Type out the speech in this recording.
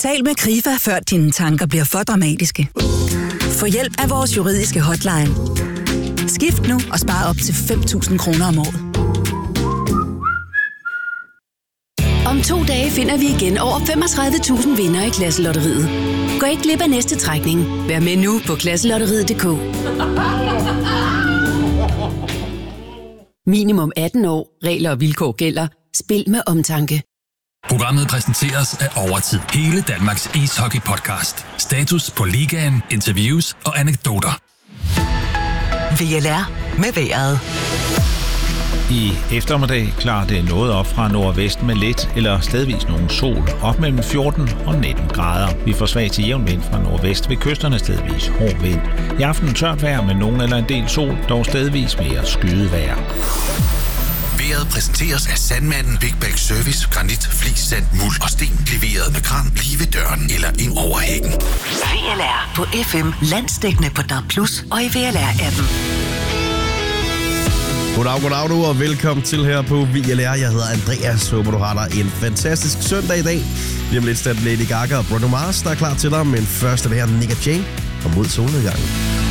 Tal med Krifa, før dine tanker bliver for dramatiske. Få hjælp af vores juridiske hotline. Skift nu og spar op til 5.000 kroner om året. Om 2 dage finder vi igen over 35.000 vindere i Klasselotteriet. Gå ikke glip af næste trækning. Vær med nu på klasselotteriet.dk. Minimum 18 år. Regler og vilkår gælder. Spil med omtanke. Programmet præsenteres af Overtid. Hele Danmarks ishockey-podcast. Status på ligaen, interviews og anekdoter. VLR med vejret. I eftermiddag klarer det noget op fra nordvest med let eller stedvis nogen sol, op mellem 14 og 19 grader. Vi får svag til jævn vind fra nordvest, ved kysterne stedvis hård vind. I aften tørt vejr med nogen eller en del sol, dog stedvis mere skyet vejr. Vejret præsenteres af Sandmanden Big Bag Service, granit, flis, sand, muld og sten. Leveret med kran lige ved døren eller ind over hækken. VLR på FM, landsdækkende på DAB+ og i VLR-appen. Goddag du, og velkommen til her på VLR. Jeg hedder Andreas. Håber du har dig en fantastisk søndag i dag. Lige om lidt stand Lady Gaga og Bruno Mars, der er klar til dig. Men først er det her Nick og Jay og mod solnedgangen.